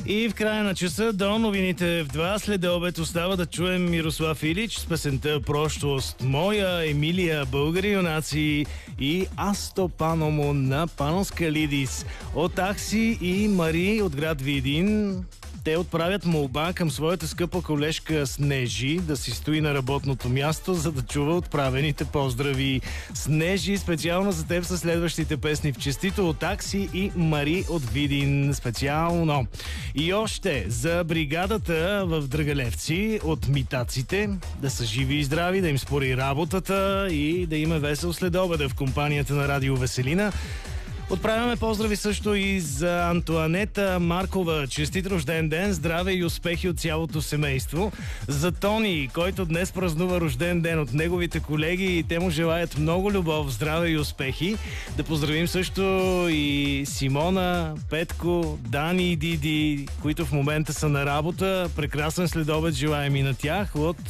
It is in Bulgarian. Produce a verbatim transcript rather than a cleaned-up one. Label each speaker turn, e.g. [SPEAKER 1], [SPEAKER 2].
[SPEAKER 1] И в края на часа до новините в два след обед остава да чуем Мирослав Илич с песента "Прошлост моя", Емилия "Българи юнаци" и "Асто паномо" на Паноскалидис от Акси и Мари от град Видин. Те отправят молба към своята скъпа колежка Снежи да си стои на работното място, за да чува отправените поздрави. Снежи, специално за теб са следващите песни в честито от Акси и Мари от Видин. Специално. И още за бригадата в Драгалевци от Митаците. Да са живи и здрави, да им спори работата и да им е весел след обеда в компанията на Радио Веселина. Отправяме поздрави също и за Антоанета Маркова. Честит рожден ден, здраве и успехи от цялото семейство. За Тони, който днес празнува рожден ден от неговите колеги и те му желаят много любов, здраве и успехи. Да поздравим също и Симона, Петко, Дани и Диди, които в момента са на работа. Прекрасен следобед желаем и на тях от